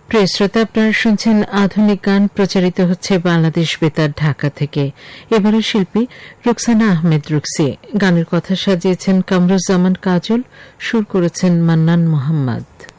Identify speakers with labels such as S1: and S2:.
S1: প্রিয় শ্রোতা, আপনারা শুনছেন আধুনিক গান, প্রচারিত হচ্ছে বাংলাদেশ বেতার ঢাকা থেকে। এবারের শিল্পী রুকসানা আহমেদ রুকসি। গানের কথা সাজিয়েছেন কামরুজ্জামান কাজল, সুর করেছেন মান্নান মোহাম্মদ।